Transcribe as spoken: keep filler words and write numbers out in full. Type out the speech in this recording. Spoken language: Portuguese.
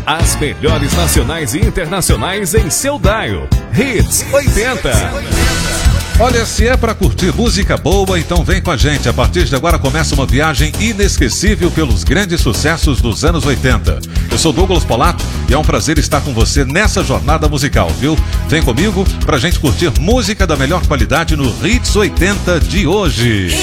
As melhores nacionais e internacionais em seu dial. Hits oitenta. Olha, se é pra curtir música boa, então vem com a gente. A partir de agora começa uma viagem inesquecível pelos grandes sucessos dos anos oitenta. Eu sou Douglas Polato e é um prazer estar com você nessa jornada musical, viu? Vem comigo pra gente curtir música da melhor qualidade no Hits oitenta de hoje.